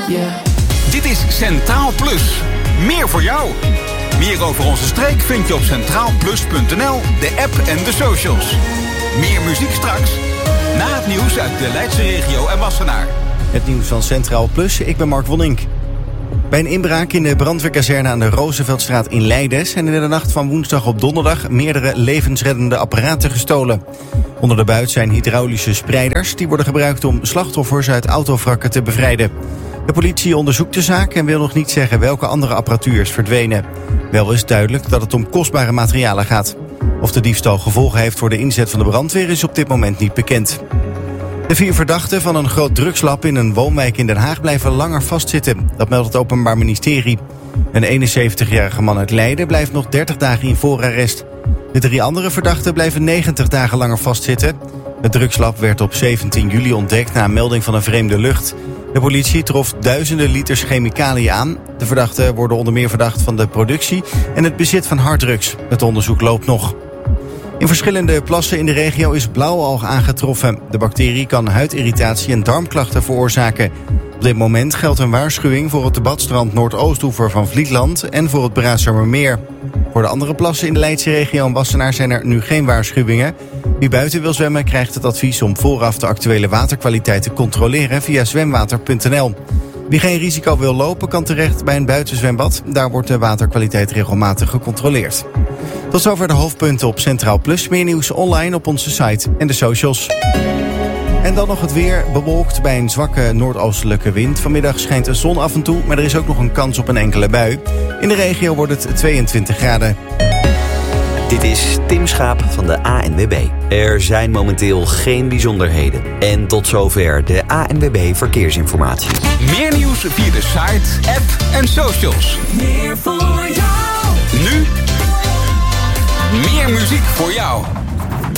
Dit is Centraal Plus. Meer voor jou. Meer over onze streek vind je op centraalplus.nl, de app en de socials. Meer muziek straks. Na het nieuws uit de Leidse regio en Wassenaar. Het nieuws van Centraal Plus, ik ben Mark Wonnink. Bij een inbraak in de brandweerkazerne aan de Rooseveltstraat in Leiden zijn in de nacht van woensdag op donderdag meerdere levensreddende apparaten gestolen. Onder de buit zijn hydraulische spreiders die worden gebruikt om slachtoffers uit autovrakken te bevrijden. De politie onderzoekt de zaak en wil nog niet zeggen welke andere apparatuur is verdwenen. Wel is duidelijk dat het om kostbare materialen gaat. Of de diefstal gevolgen heeft voor de inzet van de brandweer is op dit moment niet bekend. De 4 verdachten van een groot drugslab in een woonwijk in Den Haag blijven langer vastzitten. Dat meldt het Openbaar Ministerie. Een 71-jarige man uit Leiden blijft nog 30 dagen in voorarrest. De 3 andere verdachten blijven 90 dagen langer vastzitten. Het drugslab werd op 17 juli ontdekt na een melding van een vreemde lucht. De politie trof duizenden liters chemicaliën aan. De verdachten worden onder meer verdacht van de productie en het bezit van harddrugs. Het onderzoek loopt nog. In verschillende plassen in de regio is blauwalg aangetroffen. De bacterie kan huidirritatie en darmklachten veroorzaken. Op dit moment geldt een waarschuwing voor het badstrand Noordoostoever van Vlietland en voor het Braasschermermeer. Voor de andere plassen in de Leidse regio en Wassenaar zijn er nu geen waarschuwingen. Wie buiten wil zwemmen krijgt het advies om vooraf de actuele waterkwaliteit te controleren via zwemwater.nl. Wie geen risico wil lopen kan terecht bij een buitenzwembad. Daar wordt de waterkwaliteit regelmatig gecontroleerd. Tot zover de hoofdpunten op Centraal Plus. Meer nieuws online op onze site en de socials. En dan nog het weer, bewolkt bij een zwakke noordoostelijke wind. Vanmiddag schijnt de zon af en toe, maar er is ook nog een kans op een enkele bui. In de regio wordt het 22 graden. Dit is Tim Schaap van de ANWB. Er zijn momenteel geen bijzonderheden. En tot zover de ANWB Verkeersinformatie. Meer nieuws via de site, app en socials. Meer voor jou. Nu meer muziek voor jou.